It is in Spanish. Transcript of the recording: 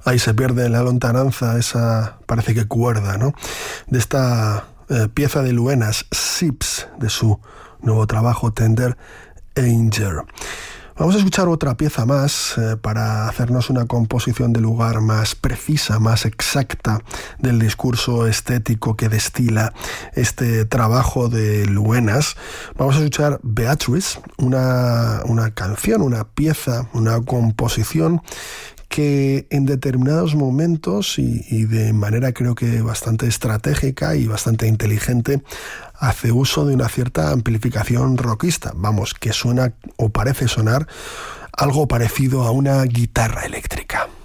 Ahí se pierde en la lontananza esa, parece que cuerda, ¿no? De esta pieza de Luenas, Sips, de su nuevo trabajo Tender Angel. Vamos a escuchar otra pieza más para hacernos una composición de lugar más precisa, más exacta del discurso estético que destila este trabajo de Luenas. Vamos a escuchar Beatrice, una canción, una pieza, una composición que en determinados momentos y de manera creo que bastante estratégica y bastante inteligente hace uso de una cierta amplificación rockista. Vamos, que suena o parece sonar algo parecido a una guitarra eléctrica.